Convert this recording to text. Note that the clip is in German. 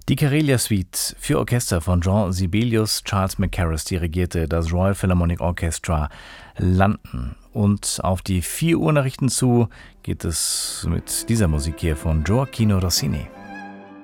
Die Karelia Suite für Orchester von Jean Sibelius, Charles Mackerras dirigierte das Royal Philharmonic Orchestra London. Und auf die 4 Uhr Nachrichten zu geht es mit dieser Musik hier von Gioacchino Rossini.